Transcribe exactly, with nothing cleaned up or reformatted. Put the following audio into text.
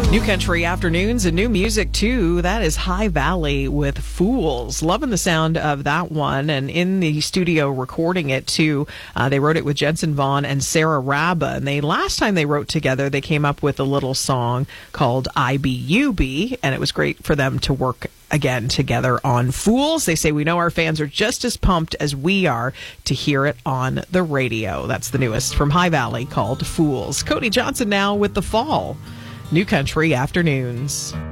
New country afternoons and new music, too. That is High Valley with Fools. Loving the sound of that one. And in the studio recording it, too, uh, they wrote it with Jensen Vaughn and Sarah Rabba. And they last time they wrote together, they came up with a little song called I B U B. And it was great for them to work again together on Fools. They say, we know our fans are just as pumped as we are to hear it on the radio. That's the newest from High Valley, called Fools. Cody Johnson now with The Fall. New Country Afternoons.